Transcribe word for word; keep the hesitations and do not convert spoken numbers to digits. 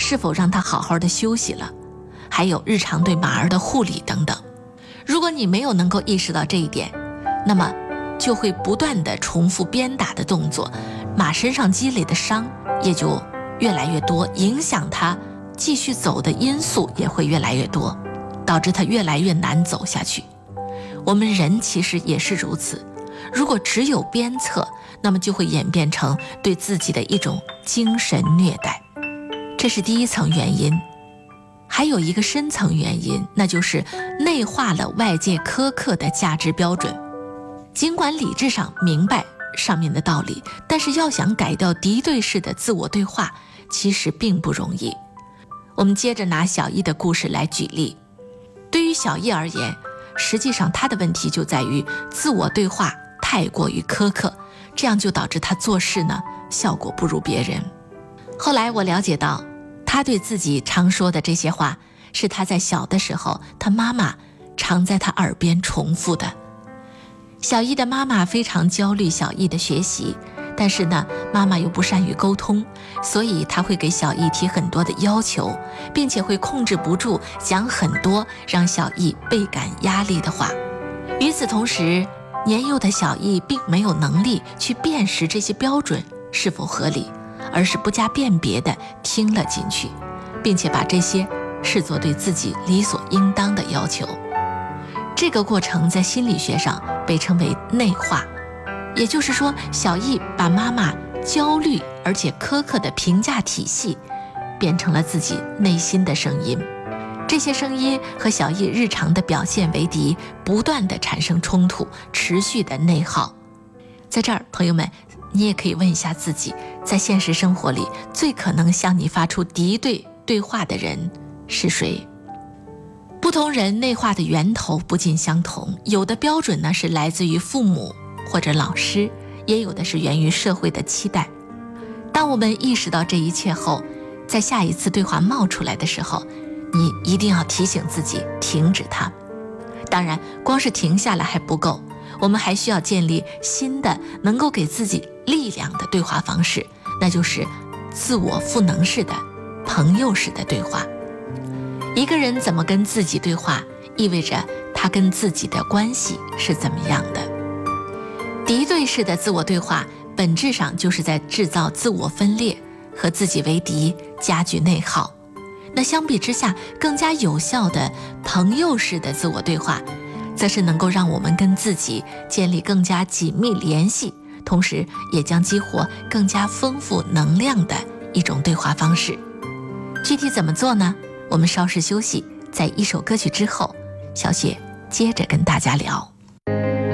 是否让他好好的休息了，还有日常对马儿的护理等等。如果你没有能够意识到这一点，那么就会不断的重复鞭打的动作，马身上积累的伤也就越来越多，影响它继续走的因素也会越来越多，导致它越来越难走下去。我们人其实也是如此，如果只有鞭策，那么就会演变成对自己的一种精神虐待，这是第一层原因。还有一个深层原因，那就是内化了外界苛刻的价值标准。尽管理智上明白上面的道理，但是要想改掉敌对式的自我对话，其实并不容易。我们接着拿小易的故事来举例。对于小易而言，实际上他的问题就在于自我对话太过于苛刻，这样就导致他做事呢效果不如别人。后来我了解到，他对自己常说的这些话，是他在小的时候他妈妈常在他耳边重复的。小易的妈妈非常焦虑小易的学习，但是呢，妈妈又不善于沟通，所以她会给小易提很多的要求，并且会控制不住讲很多让小易倍感压力的话。与此同时，年幼的小易并没有能力去辨识这些标准是否合理，而是不加辨别地听了进去，并且把这些视作对自己理所应当的要求。这个过程在心理学上被称为内化，也就是说，小易把妈妈焦虑而且苛刻的评价体系变成了自己内心的声音，这些声音和小易日常的表现为敌，不断地产生冲突，持续的内耗。在这儿，朋友们，你也可以问一下自己，在现实生活里最可能向你发出敌对对话的人是谁？不同人内化的源头不尽相同，有的标准呢是来自于父母或者老师，也有的是源于社会的期待。当我们意识到这一切后，在下一次对话冒出来的时候，你一定要提醒自己停止它。当然，光是停下来还不够，我们还需要建立新的能够给自己力量的对话方式，那就是自我赋能式的朋友式的对话。一个人怎么跟自己对话，意味着他跟自己的关系是怎么样的。敌对式的自我对话本质上就是在制造自我分裂，和自己为敌，加剧内耗。那相比之下，更加有效的朋友式的自我对话，则是能够让我们跟自己建立更加紧密联系，同时也将激活更加丰富能量的一种对话方式。具体怎么做呢？我们稍事休息，在一首歌曲之后，小雪接着跟大家聊。